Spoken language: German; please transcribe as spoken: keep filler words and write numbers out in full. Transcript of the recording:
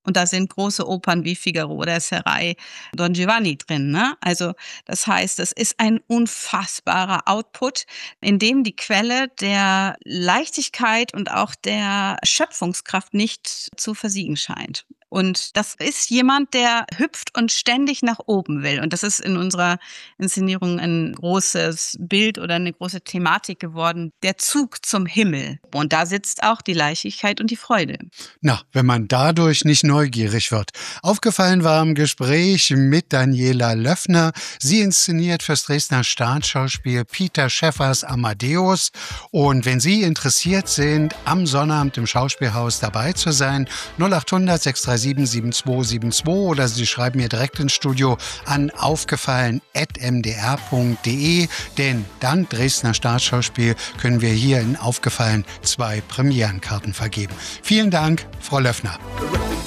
Und da sind große Opern wie Figaro oder Serail, Don Giovanni drin, ne? Also, das heißt, es ist ein unfassbarer Output, in dem die Quelle der Leichtigkeit und auch der Schöpfungskraft nicht zu versiegen scheint. Und das ist jemand, der hüpft und ständig nach oben will. Und das ist in unserer Inszenierung ein großes Bild oder eine große Thematik geworden. Der Zug zum Himmel. Und da sitzt auch die Leichtigkeit und die Freude. Na, wenn man dadurch nicht neugierig wird. Aufgefallen war im Gespräch mit Daniela Löffner. Sie inszeniert fürs Dresdner Staatsschauspiel Peter Schäffers Amadeus. Und wenn Sie interessiert sind, am Sonnabend im Schauspielhaus dabei zu sein, null acht hundert sechs drei sieben sieben zwei sieben zwei oder Sie schreiben mir direkt ins Studio an aufgefallen at m d r punkt d e, denn dank Dresdner Staatsschauspiel können wir hier in Aufgefallen zwei Premierenkarten vergeben. Vielen Dank, Frau Löffner.